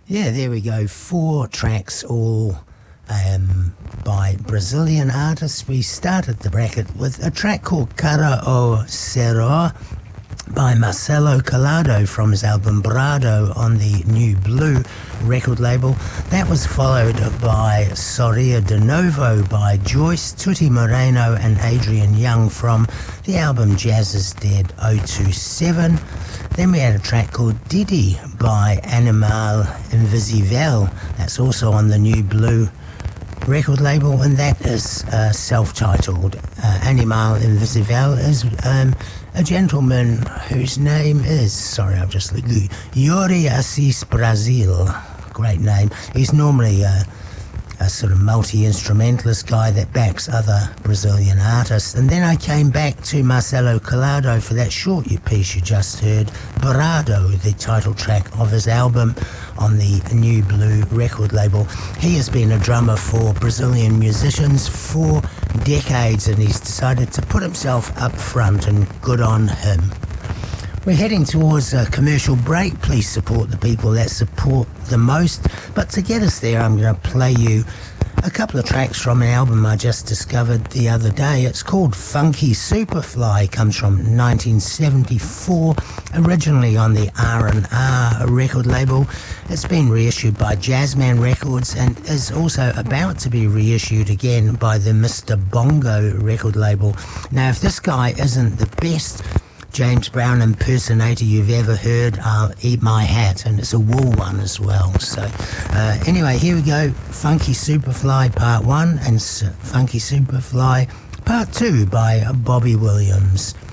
Yeah, there we go. 4 tracks, all by Brazilian artists. We started the bracket with a track called Cara o Seró by Marcelo Collado from his album Brado on the New Blue record label. That was followed by Sorria de Novo by Joyce, Tutti Moreno and Adrian Young from the album Jazz is Dead 027. Then we had a track called Didi by Animal Invisível. That's also on the New Blue record label, and that is self-titled. Animal Invisível is a gentleman whose name is, I've just looked, Yuri Assis Brazil. Great name. He's normally a sort of multi-instrumentalist guy that backs other Brazilian artists. And then I came back to Marcelo Collado for that short piece you just heard, Brado, the title track of his album on the New Blue record label. He has been a drummer for Brazilian musicians for decades, and he's decided to put himself up front, and good on him. We're heading towards a commercial break. Please support the people that support the most. But to get us there, I'm going to play you a couple of tracks from an album I just discovered the other day. It's called Funky Superfly. Comes from 1974, originally on the R&R record label. It's been reissued by Jazzman Records and is also about to be reissued again by the Mr. Bongo record label. Now, if this guy isn't the best James Brown impersonator you've ever heard, I'll eat my hat, and it's a wool one as well. So anyway, here we go. Funky Superfly Part 1 and Funky Superfly Part 2 by Bobby Williams.